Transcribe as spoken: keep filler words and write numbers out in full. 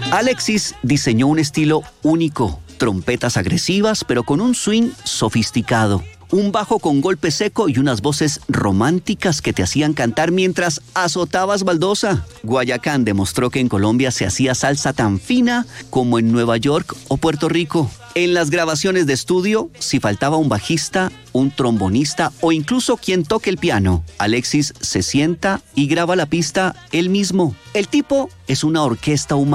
Alexis diseñó un estilo único, trompetas agresivas pero con un swing sofisticado. Un bajo con golpe seco y unas voces románticas que te hacían cantar mientras azotabas baldosa. Guayacán demostró que en Colombia se hacía salsa tan fina como en Nueva York o Puerto Rico. En las grabaciones de estudio, si faltaba un bajista, un trombonista o incluso quien toque el piano, Alexis se sienta y graba la pista él mismo. El tipo es una orquesta humana.